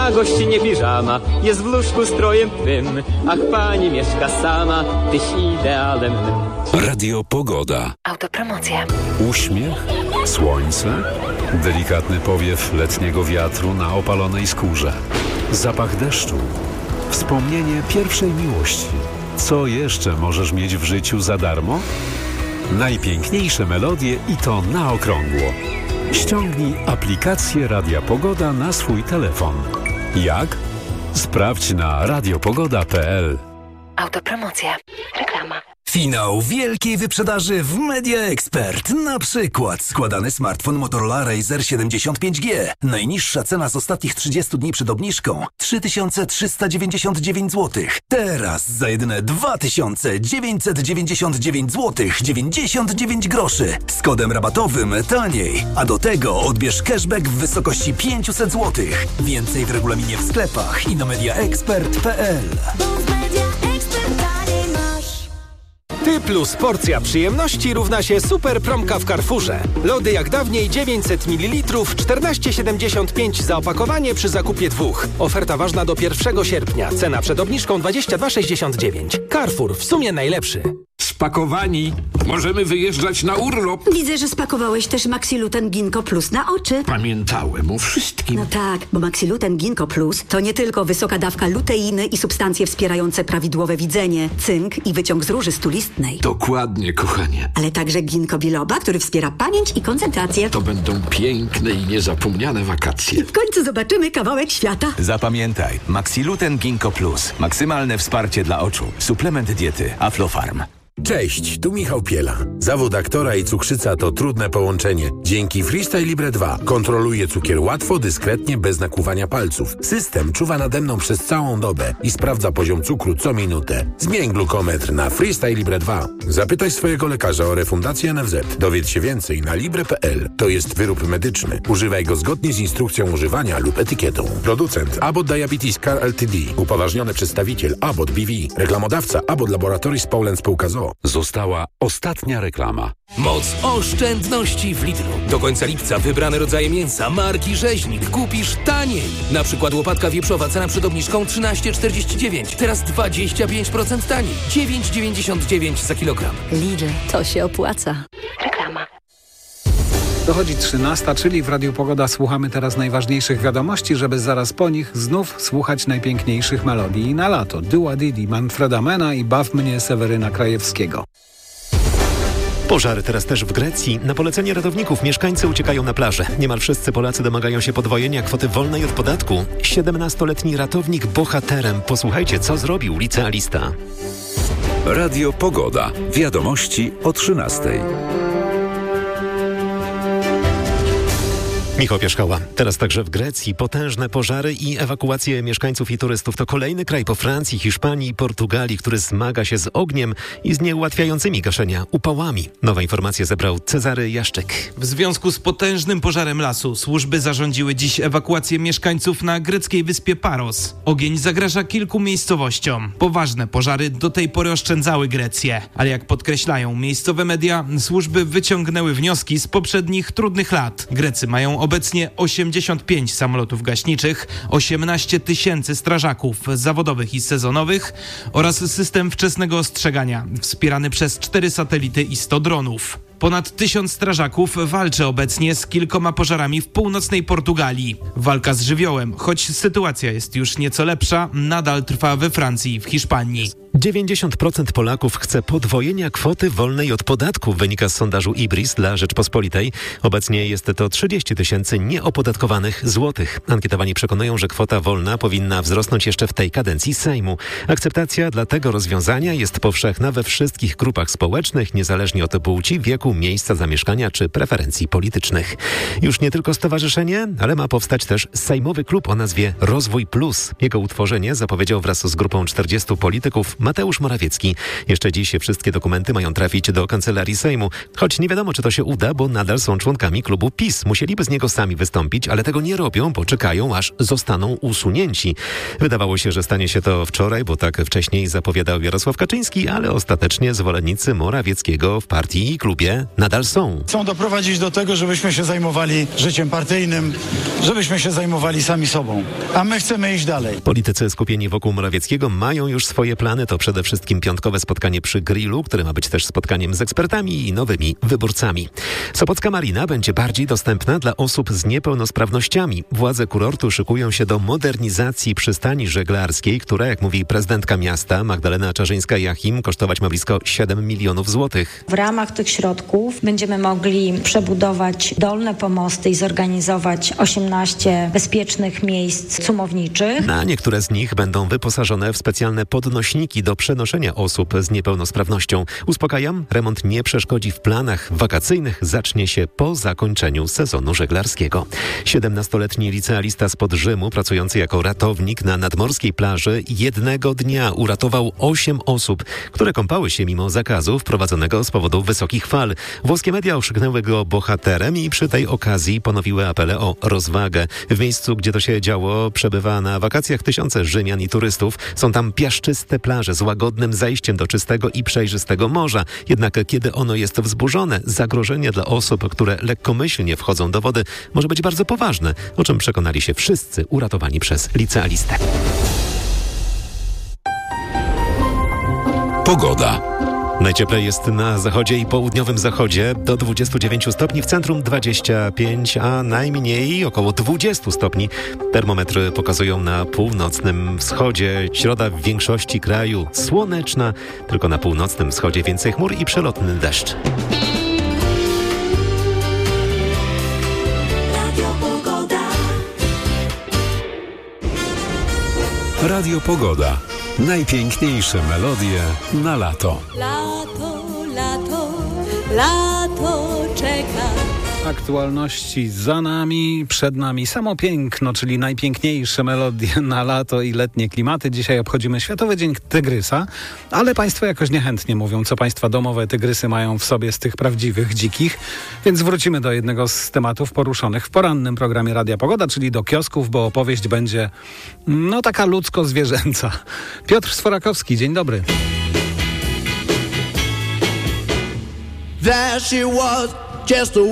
na gościnie piżama, jest w łóżku strojem twym. Ach, pani mieszka sama, tyś idealem mym. Radio Pogoda. Autopromocja. Uśmiech, słońce, delikatny powiew letniego wiatru na opalonej skórze, zapach deszczu, wspomnienie pierwszej miłości. Co jeszcze możesz mieć w życiu za darmo? Najpiękniejsze melodie i to na okrągło. Ściągnij aplikację Radia Pogoda na swój telefon. Jak? Sprawdź na radiopogoda.pl. Autopromocja. Reklama. Finał wielkiej wyprzedaży w Media Expert. Na przykład składany smartfon Motorola Razr 75G. Najniższa cena z ostatnich 30 dni przed obniżką 3399 zł. Teraz za jedyne 2999 zł 99 groszy. Z kodem rabatowym taniej. A do tego odbierz cashback w wysokości 500 zł. Więcej w regulaminie w sklepach i na mediaexpert.pl. Ty plus porcja przyjemności równa się super promka w Carrefourze. Lody jak dawniej 900 ml, 14,75 za opakowanie przy zakupie 2. Oferta ważna do 1 sierpnia. Cena przed obniżką 22,69. Carrefour, w sumie najlepszy. Spakowani. Możemy wyjeżdżać na urlop. Widzę, że spakowałeś też Maxiluten Ginkgo Plus na oczy. Pamiętałem o wszystkim. No tak, bo Maxiluten Ginkgo Plus to nie tylko wysoka dawka luteiny i substancje wspierające prawidłowe widzenie, cynk i wyciąg z róży stulistnej. Dokładnie, kochanie. Ale także ginkgo biloba, który wspiera pamięć i koncentrację. To będą piękne i niezapomniane wakacje. I w końcu zobaczymy kawałek świata. Zapamiętaj, Maxiluten Ginkgo Plus. Maksymalne wsparcie dla oczu. Suplement diety Aflofarm. Cześć, tu Michał Piela. Zawód aktora i cukrzyca to trudne połączenie. Dzięki Freestyle Libre 2 kontroluję cukier łatwo, dyskretnie, bez nakłuwania palców. System czuwa nade mną przez całą dobę i sprawdza poziom cukru co minutę. Zmień glukometr na Freestyle Libre 2. Zapytaj swojego lekarza o refundację NFZ. Dowiedz się więcej na libre.pl. To jest wyrób medyczny. Używaj go zgodnie z instrukcją używania lub etykietą. Producent Abbott Diabetes Care Ltd. Upoważniony przedstawiciel Abbott BV. Reklamodawca Abbott Laboratories Poland Spółka ZOO. Została ostatnia reklama. Moc oszczędności w Lidlu. Do końca lipca wybrane rodzaje mięsa marki Rzeźnik kupisz taniej. Na przykład łopatka wieprzowa, cena przed obniżką 13,49. Teraz 25% taniej. 9,99 za kilogram. Lidl, to się opłaca. Reklama. Dochodzi 13, czyli w Radiu Pogoda słuchamy teraz najważniejszych wiadomości, żeby zaraz po nich znów słuchać najpiękniejszych melodii na lato. Dua Didi, Manfreda Mena i Baw mnie Seweryna Krajewskiego. Pożary teraz też w Grecji. Na polecenie ratowników mieszkańcy uciekają na plażę. Niemal wszyscy Polacy domagają się podwojenia kwoty wolnej od podatku. 17-letni ratownik bohaterem. Posłuchajcie, co zrobił licealista. Radio Pogoda. Wiadomości o 13:00. Michał Pierzchała. Teraz także w Grecji potężne pożary i ewakuacje mieszkańców i turystów. To kolejny kraj po Francji, Hiszpanii i Portugalii, który zmaga się z ogniem i z nieułatwiającymi gaszenia upałami. Nowe informacje zebrał Cezary Jaszczyk. W związku z potężnym pożarem lasu służby zarządziły dziś ewakuację mieszkańców na greckiej wyspie Paros. Ogień zagraża kilku miejscowościom. Poważne pożary do tej pory oszczędzały Grecję. Ale jak podkreślają miejscowe media, służby wyciągnęły wnioski z poprzednich trudnych lat. Grecy mają obecnie 85 samolotów gaśniczych, 18 000 strażaków zawodowych i sezonowych oraz system wczesnego ostrzegania wspierany przez 4 satelity i 100 dronów. Ponad 1000 strażaków walczy obecnie z kilkoma pożarami w północnej Portugalii. Walka z żywiołem, choć sytuacja jest już nieco lepsza, nadal trwa we Francji i w Hiszpanii. 90% Polaków chce podwojenia kwoty wolnej od podatku, wynika z sondażu IBRIS dla Rzeczpospolitej. Obecnie jest to 30 000 nieopodatkowanych złotych. Ankietowani przekonują, że kwota wolna powinna wzrosnąć jeszcze w tej kadencji Sejmu. Akceptacja dla tego rozwiązania jest powszechna we wszystkich grupach społecznych, niezależnie od płci, wieku, miejsca zamieszkania czy preferencji politycznych. Już nie tylko stowarzyszenie, ale ma powstać też sejmowy klub o nazwie Rozwój Plus. Jego utworzenie zapowiedział wraz z grupą 40 polityków Mateusz Morawiecki. Jeszcze dziś wszystkie dokumenty mają trafić do Kancelarii Sejmu. Choć nie wiadomo, czy to się uda, bo nadal są członkami klubu PiS. Musieliby z niego sami wystąpić, ale tego nie robią, bo czekają, aż zostaną usunięci. Wydawało się, że stanie się to wczoraj, bo tak wcześniej zapowiadał Jarosław Kaczyński, ale ostatecznie zwolennicy Morawieckiego w partii i klubie nadal są. Chcą doprowadzić do tego, żebyśmy się zajmowali życiem partyjnym, żebyśmy się zajmowali sami sobą. A my chcemy iść dalej. Politycy skupieni wokół Morawieckiego mają już swoje plany. To przede wszystkim piątkowe spotkanie przy grillu, które ma być też spotkaniem z ekspertami i nowymi wyborcami. Sopocka Marina będzie bardziej dostępna dla osób z niepełnosprawnościami. Władze kurortu szykują się do modernizacji przystani żeglarskiej, która, jak mówi prezydentka miasta Magdalena Czarzyńska-Jachim, kosztować ma blisko 7 milionów złotych. W ramach tych środków będziemy mogli przebudować dolne pomosty i zorganizować 18 bezpiecznych miejsc cumowniczych. Na niektóre z nich będą wyposażone w specjalne podnośniki do przenoszenia osób z niepełnosprawnością. Uspokajam, remont nie przeszkodzi w planach wakacyjnych. Zacznie się po zakończeniu sezonu żeglarskiego. 17-letni licealista spod Rzymu, pracujący jako ratownik na nadmorskiej plaży, jednego dnia uratował 8 osób, które kąpały się mimo zakazu wprowadzonego z powodu wysokich fal. Włoskie media okrzyknęły go bohaterem i przy tej okazji ponowiły apele o rozwagę. W miejscu, gdzie to się działo, przebywa na wakacjach tysiące Rzymian i turystów. Są tam piaszczyste plaże z łagodnym zajściem do czystego i przejrzystego morza. Jednak kiedy ono jest wzburzone, zagrożenie dla osób, które lekkomyślnie wchodzą do wody, może być bardzo poważne, o czym przekonali się wszyscy uratowani przez licealistę. Pogoda. Najcieplej jest na zachodzie i południowym zachodzie, do 29 stopni, w centrum 25, a najmniej około 20 stopni. Termometry pokazują na północnym wschodzie. Środa w większości kraju słoneczna, tylko na północnym wschodzie więcej chmur i przelotny deszcz. Radio Pogoda. Najpiękniejsze melodie na lato. Lato, lato, lato czeka. Aktualności za nami, przed nami samo piękno, czyli najpiękniejsze melodie na lato i letnie klimaty. Dzisiaj obchodzimy Światowy Dzień Tygrysa, ale państwo jakoś niechętnie mówią, co państwa domowe tygrysy mają w sobie z tych prawdziwych, dzikich. Więc wrócimy do jednego z tematów poruszonych w porannym programie Radia Pogoda, czyli do kiosków, bo opowieść będzie taka ludzko-zwierzęca. Piotr Sforakowski, dzień dobry. There she was, just a